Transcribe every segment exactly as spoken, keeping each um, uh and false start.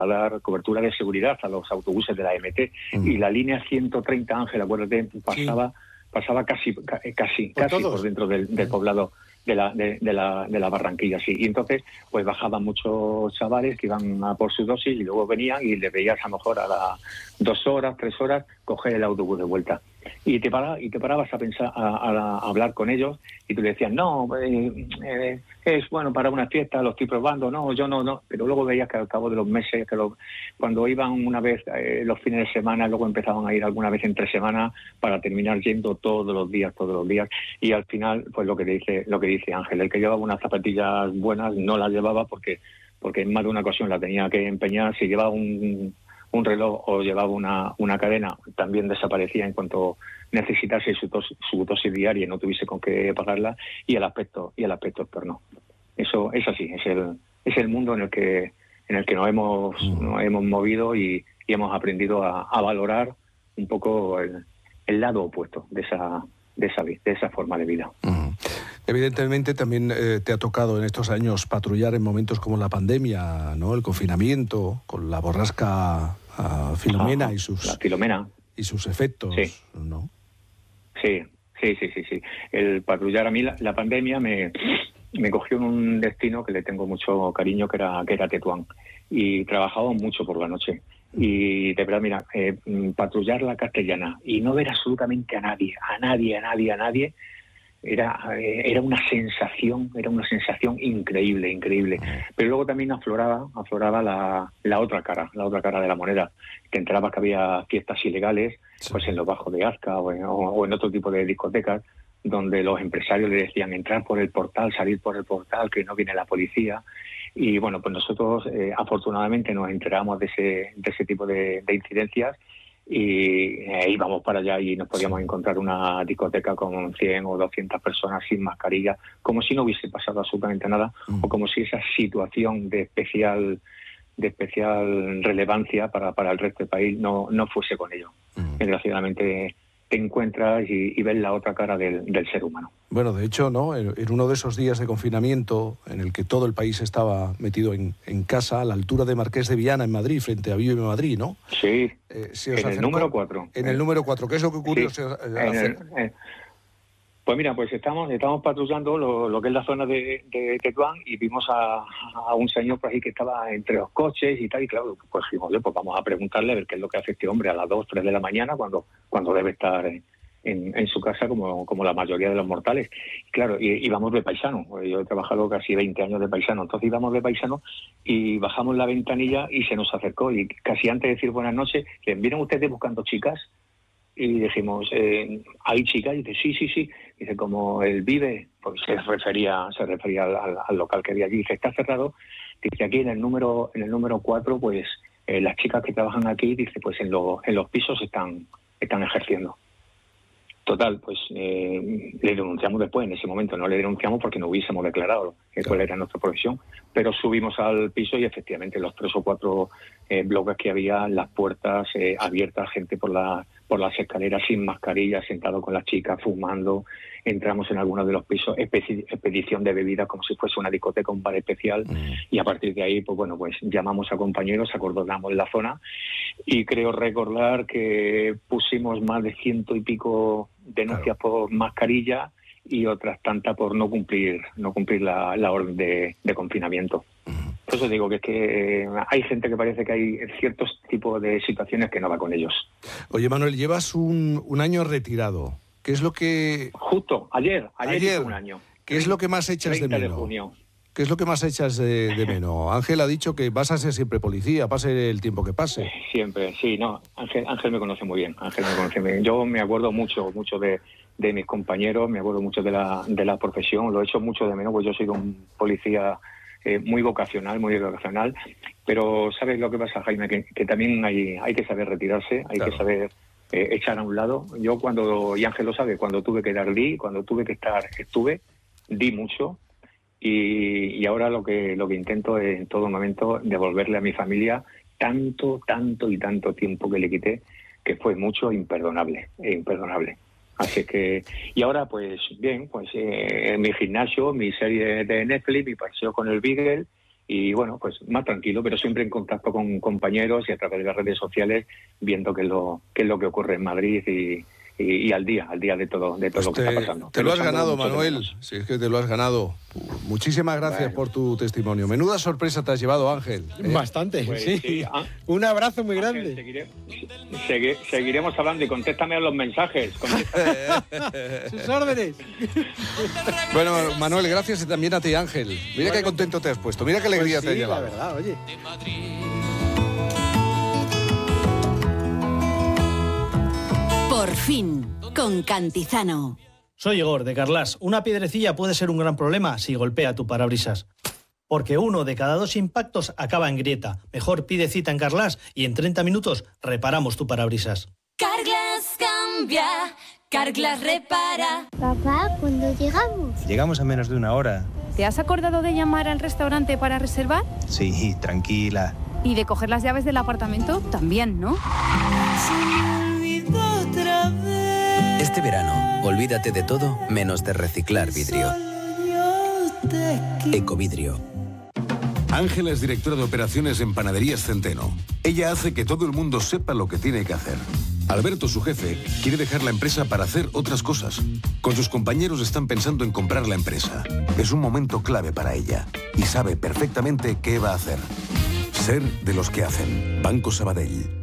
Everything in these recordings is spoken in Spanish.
dar cobertura de seguridad a los autobuses de la M T. Uh-huh. Y la línea ciento treinta, Ángel, acuérdate, pasaba, sí. pasaba casi, casi, por casi todos. por dentro del, del poblado de la, de, de la, de la Barranquilla, sí. Y entonces, pues bajaban muchos chavales que iban a por su dosis y luego venían y les veías a lo mejor a las dos horas, tres horas, coger el autobús de vuelta. Y te parabas, y te parabas a pensar, a, a, a hablar con ellos, y tú le decías, no, eh, eh, es bueno para una fiesta, lo estoy probando, no, yo no, no. Pero luego veías que al cabo de los meses, que lo, cuando iban una vez eh, los fines de semana, luego empezaban a ir alguna vez entre semanas para terminar yendo todos los días, todos los días. Y al final, pues lo que dice, lo que dice Ángel, el que llevaba unas zapatillas buenas no las llevaba porque, porque en más de una ocasión la tenía que empeñar. Si llevaba un un reloj o llevaba una, una cadena, también desaparecía en cuanto necesitase su, tos, su dosis diaria y no tuviese con qué pagarla, y el aspecto y el aspecto externo. Eso es así, es el es el mundo en el que en el que nos hemos mm. nos hemos movido y, y hemos aprendido a, a valorar un poco el, el lado opuesto de esa de esa de esa forma de vida. Mm. Evidentemente también eh, te ha tocado en estos años patrullar en momentos como la pandemia, ¿no? El confinamiento, con la borrasca uh, Filomena Ajá, y sus la Filomena y sus efectos, sí. ¿no? Sí, sí, sí, sí, sí. El patrullar, a mí la, la pandemia me, me cogió en un destino que le tengo mucho cariño, que era que era Tetuán, y trabajaba mucho por la noche. Y de verdad, mira, eh, patrullar la Castellana y no ver absolutamente a nadie, a nadie, a nadie, a nadie, era era una sensación, era una sensación increíble, increíble. Pero luego también afloraba, afloraba la, la otra cara, la otra cara de la moneda. Te enterabas que había fiestas ilegales, sí. pues en los bajos de Azca o en, o en otro tipo de discotecas, donde los empresarios le decían entrar por el portal, salir por el portal, que no viene la policía. Y bueno, pues nosotros eh, afortunadamente nos enteramos de ese, de ese tipo de, de incidencias, y eh, íbamos para allá y nos podíamos sí. encontrar una discoteca con cien o doscientas personas sin mascarilla, como si no hubiese pasado absolutamente nada, mm. o como si esa situación de especial de especial relevancia para, para el resto del país no, no fuese con ello. Mm. Desgraciadamente te encuentras y, y ves la otra cara del, del ser humano. Bueno, de hecho, ¿no? En, en uno de esos días de confinamiento en el que todo el país estaba metido en, en casa, a la altura de Marqués de Viana, en Madrid, frente a Vive Madrid, ¿no? Sí, eh, se os en acercó, el número cuatro. En el número cuatro. ¿Qué es lo que ocurrió? Sí, se, eh, en el, eh, pues mira, pues estamos estamos patrullando lo, lo que es la zona de, de Tetuán, y vimos a, a un señor por ahí que estaba entre los coches y tal, y claro, pues dijimos, pues vamos a preguntarle a ver qué es lo que hace este hombre a las dos, tres de la mañana, cuando cuando debe estar en, en, en su casa como, como la mayoría de los mortales. Y claro, y, íbamos de paisano, yo he trabajado casi veinte años de paisano, entonces íbamos de paisano y bajamos la ventanilla y se nos acercó, y casi antes de decir buenas noches, le ¿vienen ustedes buscando chicas? Y dijimos, eh, ¿hay chicas? Y dice, sí, sí, sí. Dice, como él vive, pues se refería, se refería al, al, al local que había allí. Dice, está cerrado. Dice, aquí en el número, en el número cuatro, pues eh, las chicas que trabajan aquí, dice, pues en, lo, en los pisos están, están ejerciendo. Total, pues eh, le denunciamos después, en ese momento no le denunciamos porque no hubiésemos declarado que cuál era nuestra profesión, pero subimos al piso y efectivamente los tres o cuatro eh, bloques que había, las puertas eh, abiertas, gente por la por las escaleras sin mascarilla, sentado con las chicas, fumando. Entramos en algunos de los pisos, expedi- expedición de bebidas como si fuese una discoteca, un bar especial, mm. y a partir de ahí, pues bueno, pues llamamos a compañeros, acordonamos la zona, y creo recordar que pusimos más de ciento y pico denuncias claro. por mascarilla y otras tantas por no cumplir no cumplir la, la orden de, de confinamiento. Uh-huh. Por eso digo que es que hay gente que parece que hay ciertos tipos de situaciones que no va con ellos. Oye, Manuel, llevas un, un año retirado. ¿Qué es lo que...? Justo, ayer, ayer, ayer hice un año. ¿Qué es lo que más echas de menos? De junio. ¿Qué es lo que más echas de, de menos? Ángel ha dicho que vas a ser siempre policía, pase el tiempo que pase. Siempre, sí, no. Ángel, Ángel me conoce muy bien. Ángel me conoce muy bien. Yo me acuerdo mucho, mucho de, de mis compañeros, me acuerdo mucho de la, de la profesión. Lo echo mucho de menos, pues yo soy un policía eh, muy vocacional, muy vocacional. Pero ¿sabes lo que pasa, Jaime? Que, que también hay, hay que saber retirarse, hay claro. que saber eh, echar a un lado. Yo cuando, y Ángel lo sabe, cuando tuve que dar di, cuando tuve que estar, estuve, di mucho. Y, y ahora lo que lo que intento es en todo momento devolverle a mi familia tanto, tanto y tanto tiempo que le quité, que fue mucho, imperdonable, imperdonable. Así que, y ahora pues bien, pues eh, en mi gimnasio, mi serie de Netflix, mi paseo con el Beagle, y bueno, pues más tranquilo, pero siempre en contacto con compañeros y a través de las redes sociales, viendo qué es lo, qué es lo que ocurre en Madrid y, y, y al día, al día de todo, de todo pues lo que te, está pasando. Te lo has ganado, Manuel, si es que te lo has ganado. Muchísimas gracias bueno. por tu testimonio. Menuda sorpresa te has llevado, Ángel. ¿eh? Bastante, pues, sí. sí. Ah, un abrazo muy Ángel, grande. Seguiré, segui, seguiremos hablando y contéstame a los mensajes. Sus órdenes. Bueno, Manuel, gracias y también a ti, Ángel. Mira bueno, qué contento te has puesto, mira qué alegría pues te sí, ha llevado. La verdad, oye. Por fin, con Cantizano. Soy Igor, de Carlas. Una piedrecilla puede ser un gran problema si golpea tu parabrisas. Porque uno de cada dos impactos acaba en grieta. Mejor pide cita en Carlas y en treinta minutos reparamos tu parabrisas. Carglass cambia, Carglass repara. Papá, ¿cuándo llegamos? Llegamos en menos de una hora. ¿Te has acordado de llamar al restaurante para reservar? Sí, tranquila. ¿Y de coger las llaves del apartamento? También, ¿no? Este verano, olvídate de todo menos de reciclar vidrio. Ecovidrio. Ángela es directora de operaciones en Panaderías Centeno. Ella hace que todo el mundo sepa lo que tiene que hacer. Alberto, su jefe, quiere dejar la empresa para hacer otras cosas. Con sus compañeros están pensando en comprar la empresa. Es un momento clave para ella y sabe perfectamente qué va a hacer. Ser de los que hacen. Banco Sabadell.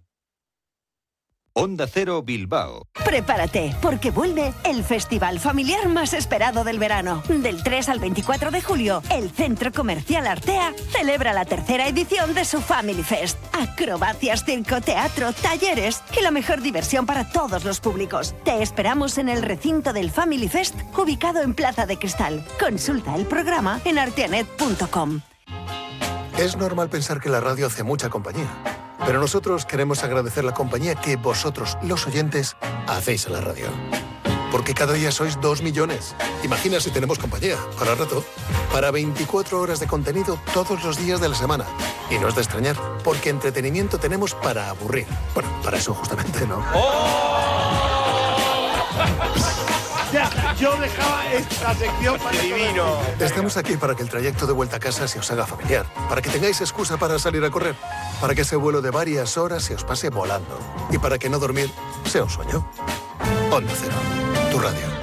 Onda Cero Bilbao. Prepárate, porque vuelve el festival familiar más esperado del verano. Del tres al veinticuatro de julio, el Centro Comercial Artea celebra la tercera edición de su Family Fest. Acrobacias, circo, teatro, talleres y la mejor diversión para todos los públicos. Te esperamos en el recinto del Family Fest, ubicado en Plaza de Cristal. Consulta el programa en arteanet punto com. Es normal pensar que la radio hace mucha compañía. Pero nosotros queremos agradecer la compañía que vosotros, los oyentes, hacéis a la radio. Porque cada día sois dos millones. Imagina si tenemos compañía, para rato, para veinticuatro horas de contenido todos los días de la semana. Y no es de extrañar, porque entretenimiento tenemos para aburrir. Bueno, para eso justamente, ¿no? ¡Oh! Ya, yo dejaba esta sección para divino. Estamos aquí para que el trayecto de vuelta a casa se os haga familiar, para que tengáis excusa para salir a correr, para que ese vuelo de varias horas se os pase volando y para que no dormir sea un sueño. Onda Cero, tu radio.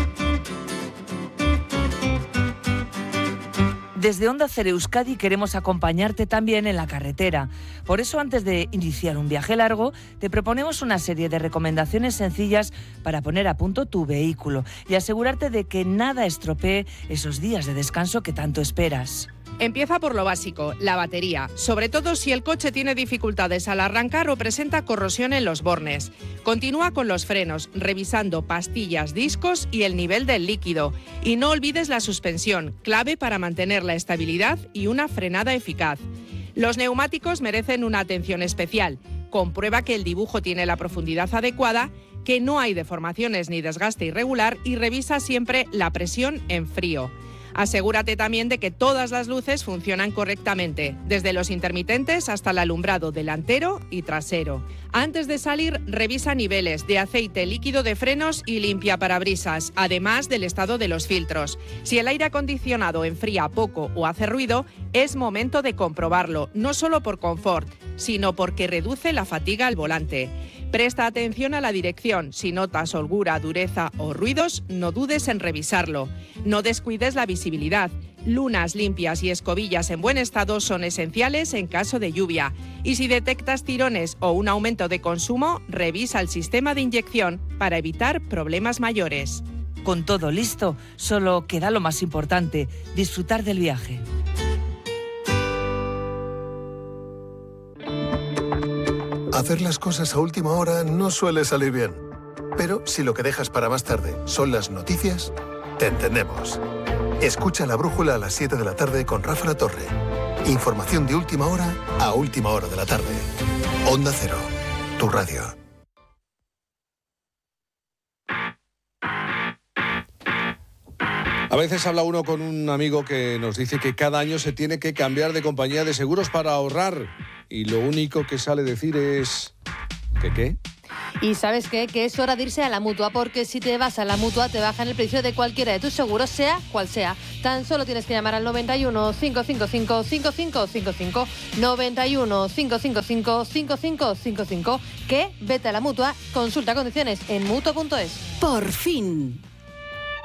Desde Onda Cero Euskadi queremos acompañarte también en la carretera. Por eso, antes de iniciar un viaje largo, te proponemos una serie de recomendaciones sencillas para poner a punto tu vehículo y asegurarte de que nada estropee esos días de descanso que tanto esperas. Empieza por lo básico, la batería, sobre todo si el coche tiene dificultades al arrancar o presenta corrosión en los bornes. Continúa con los frenos, revisando pastillas, discos y el nivel del líquido. Y no olvides la suspensión, clave para mantener la estabilidad y una frenada eficaz. Los neumáticos merecen una atención especial. Comprueba que el dibujo tiene la profundidad adecuada, que no hay deformaciones ni desgaste irregular y revisa siempre la presión en frío. Asegúrate también de que todas las luces funcionan correctamente, desde los intermitentes hasta el alumbrado delantero y trasero. Antes de salir, revisa niveles de aceite líquido de frenos y limpia parabrisas, además del estado de los filtros. Si el aire acondicionado enfría poco o hace ruido, es momento de comprobarlo, no solo por confort, sino porque reduce la fatiga al volante. Presta atención a la dirección. Si notas holgura, dureza o ruidos, no dudes en revisarlo. No descuides la visibilidad. Lunas limpias y escobillas en buen estado son esenciales en caso de lluvia. Y si detectas tirones o un aumento de consumo, revisa el sistema de inyección para evitar problemas mayores. Con todo listo, solo queda lo más importante, disfrutar del viaje. Hacer las cosas a última hora no suele salir bien. Pero si lo que dejas para más tarde son las noticias, te entendemos. Escucha La Brújula a las siete de la tarde con Rafa La Torre. Información de última hora a última hora de la tarde. Onda Cero, tu radio. A veces habla uno con un amigo que nos dice que cada año se tiene que cambiar de compañía de seguros para ahorrar. Y lo único que sale decir es... ¿Qué qué? Y ¿sabes qué? Que es hora de irse a la Mutua, porque si te vas a la Mutua te bajan el precio de cualquiera de tus seguros, sea cual sea. Tan solo tienes que llamar al noventa y uno, cinco cinco cinco, cinco cinco cinco cinco, noventa y uno, cinco cinco cinco, cinco cinco cinco cinco, que vete a la Mutua, consulta condiciones en mutua punto es. Por fin.